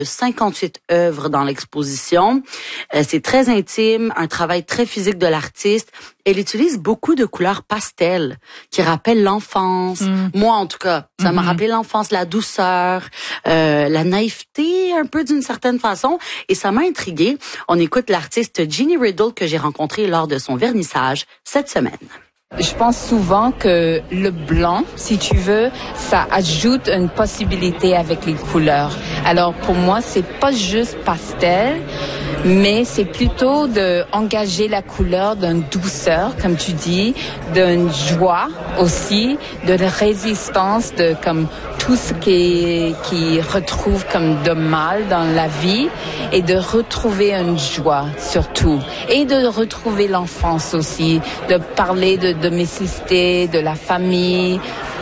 58 œuvres dans l'exposition. C'est très intime, un travail très physique de l'artiste. Elle utilise beaucoup de couleurs pastel qui rappellent l'enfance. Moi, en tout cas, ça m'a rappelé l'enfance, la douceur, la naïveté un peu d'une certaine façon. Et ça m'a intriguée. On écoute l'artiste Jeannie Riddle que j'ai rencontrée lors de son vernissage cette semaine. Je pense souvent que le blanc, si tu veux, ça ajoute une possibilité avec les couleurs. Alors pour moi, c'est pas juste pastel, mais c'est plutôt de engager la couleur d'une douceur, comme tu dis, d'une joie aussi, de la résistance, de comme tout ce qui retrouve comme de mal dans la vie, et de retrouver une joie surtout, et de retrouver l'enfance aussi, de parler de domesticité, de la famille,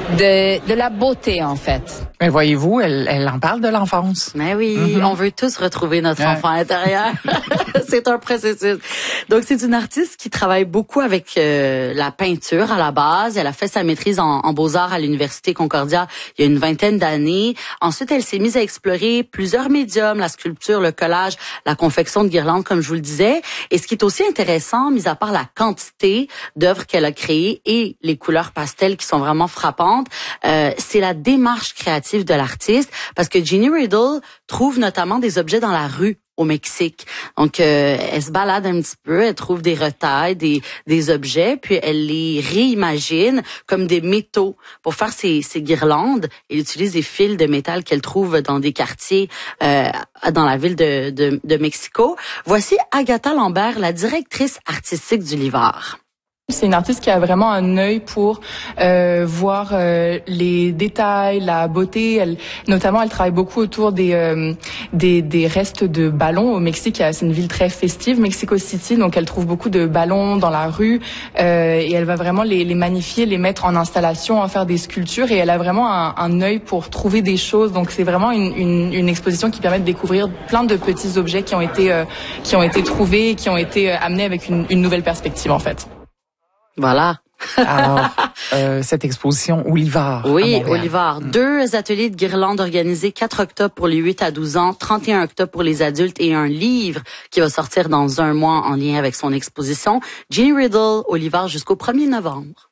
de la beauté en fait. Mais voyez-vous, elle en parle de l'enfance. Mais oui, on veut tous retrouver notre enfant intérieur. C'est un processus. Donc, c'est une artiste qui travaille beaucoup avec la peinture à la base. Elle a fait sa maîtrise en beaux-arts à l'Université Concordia il y a une vingtaine d'années. Ensuite, elle s'est mise à explorer plusieurs médiums, la sculpture, le collage, la confection de guirlandes, comme je vous le disais. Et ce qui est aussi intéressant, mis à part la quantité d'œuvres qu'elle a créées et les couleurs pastel qui sont vraiment frappantes, c'est la démarche créative de l'artiste, parce que Jeannie Riddle trouve notamment des objets dans la rue au Mexique. Donc, elle se balade un petit peu, elle trouve des retailles, des objets, puis elle les réimagine comme des métaux pour faire ses guirlandes. Elle utilise des fils de métal qu'elle trouve dans des quartiers dans la ville de Mexico. Voici Agatha Lambert, la directrice artistique du Livard. C'est une artiste qui a vraiment un œil pour voir les détails, la beauté. Notamment, elle travaille beaucoup autour des restes de ballons au Mexique. C'est une ville très festive, Mexico City, donc elle trouve beaucoup de ballons dans la rue et elle va vraiment les magnifier, les mettre en installation, en faire des sculptures. Et elle a vraiment un œil pour trouver des choses. Donc c'est vraiment une exposition qui permet de découvrir plein de petits objets qui ont été trouvés, qui ont été amenés avec une nouvelle perspective en fait. Voilà. Alors, cette exposition au Livard. Oui, au Livard. 2 ateliers de guirlandes organisés 4 octobre pour les 8 à 12 ans, 31 octobre pour les adultes et un livre qui va sortir dans un mois en lien avec son exposition. Jeannie Riddle au Livard jusqu'au 1er novembre.